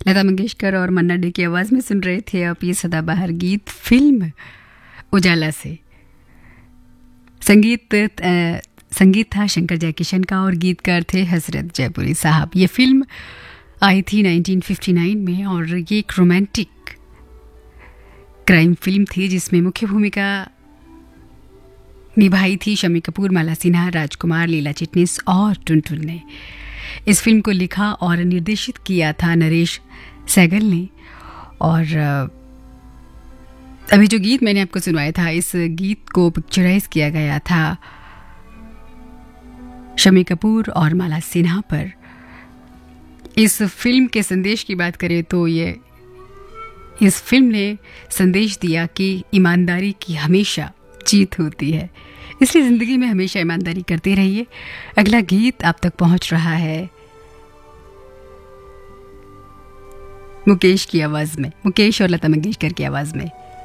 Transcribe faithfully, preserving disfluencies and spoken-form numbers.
लता मंगेशकर और मन्ना डे की आवाज़ में सुन रहे थे आप ये सदाबहार गीत फिल्म उजाला से। संगीत आ, संगीत था शंकर जयकिशन का और गीतकार थे हसरत जयपुरी साहब। ये फिल्म आई थी नाइनटीन फिफ्टी नाइन में और ये एक रोमांटिक क्राइम फिल्म थी जिसमें मुख्य भूमिका निभाई थी शम्मी कपूर, माला सिन्हा, राजकुमार, लीला चिटनिस और टुनटुन ने। इस फिल्म को लिखा और निर्देशित किया था नरेश सहगल ने। और अभी जो गीत मैंने आपको सुनवाया था, इस गीत को पिक्चराइज किया गया था शम्मी कपूर और माला सिन्हा पर। इस फिल्म के संदेश की बात करें तो ये इस फिल्म ने संदेश दिया कि ईमानदारी की हमेशा जीत होती है, इसलिए ज़िंदगी में हमेशा ईमानदारी करते रहिए। अगला गीत आप तक पहुंच रहा है मुकेश की आवाज़ में, मुकेश और लता मंगेशकर की आवाज़ में।